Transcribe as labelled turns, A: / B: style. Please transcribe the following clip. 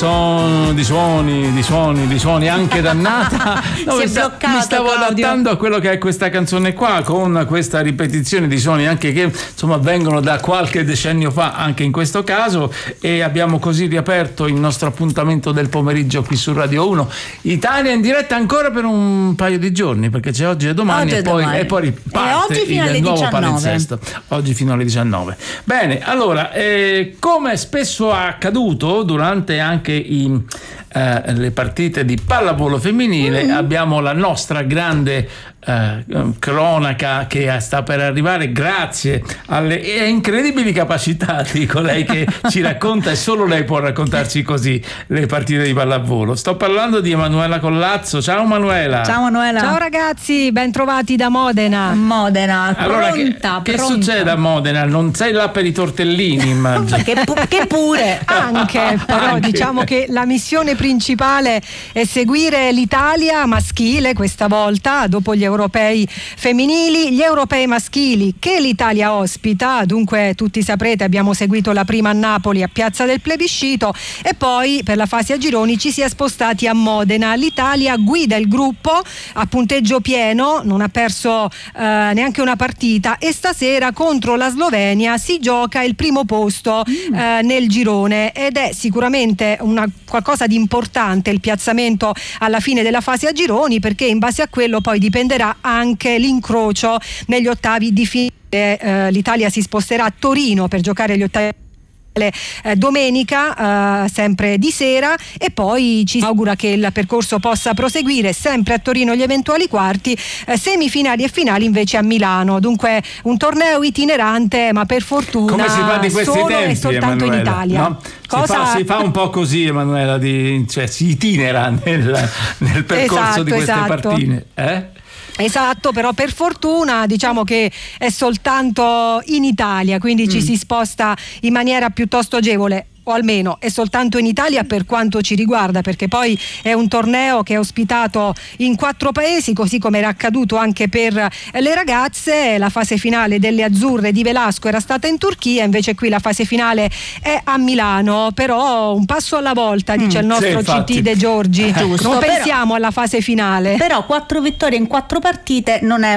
A: suoni, anche dannata. No,
B: si è bloccato,
A: mi stavo
B: Claudio.
A: adattando a quello che è questa canzone qua, con questa ripetizione di suoni anche che insomma vengono da qualche decennio fa anche in questo caso, e abbiamo così riaperto il nostro appuntamento del pomeriggio qui su Radio 1 Italia in diretta ancora per un paio di giorni, perché c'è oggi e domani, e poi riparte
B: oggi fino alle
A: il nuovo
B: 19.
A: palinsesto. Oggi fino alle 19. Bene, allora, come spesso è accaduto durante anche le partite di pallavolo femminile, abbiamo la nostra grande cronaca che sta per arrivare grazie alle incredibili capacità di colei che ci racconta, e solo lei può raccontarci così le partite di pallavolo. Sto parlando di Emanuela Collazzo. Ciao Manuela.
B: Ciao Manuela.
C: Ciao ragazzi, ben trovati da Modena.
A: Allora, che succede a Modena? Non sei là per i tortellini, immagino.
B: che pure
C: Anche, però diciamo che la missione principale è seguire l'Italia maschile questa volta, dopo gli europei femminili, gli europei maschili che l'Italia ospita. Dunque tutti saprete, abbiamo seguito la prima a Napoli a Piazza del Plebiscito, e poi per la fase a gironi ci si è spostati a Modena. L'Italia guida il gruppo a punteggio pieno, non ha perso neanche una partita, e stasera contro la Slovenia si gioca il primo posto nel girone, ed è sicuramente qualcosa di importante il piazzamento alla fine della fase a gironi, perché in base a quello poi dipenderà anche l'incrocio negli ottavi di finale. L'Italia si sposterà a Torino per giocare gli ottavi domenica, sempre di sera, e poi ci si augura che il percorso possa proseguire sempre a Torino gli eventuali quarti, semifinali e finali invece a Milano. Dunque un torneo itinerante, ma per fortuna
A: come si fa di questi
C: solo
A: tempi,
C: e soltanto
A: Emanuela,
C: in Italia,
A: no? Si fa un po' così, Emanuela, cioè si itinera nel percorso di queste partite,
C: Esatto, però per fortuna diciamo che è soltanto in Italia, quindi ci si sposta in maniera piuttosto agevole, o almeno è soltanto in Italia per quanto ci riguarda, perché poi è un torneo che è ospitato in 4 paesi, così come era accaduto anche per le ragazze. La fase finale delle azzurre di Velasco era stata in Turchia, invece qui la fase finale è a Milano. Però un passo alla volta, dice il nostro CT De Giorgi,
B: Giusto,
C: non pensiamo alla fase finale.
B: Però 4 vittorie in 4 partite non è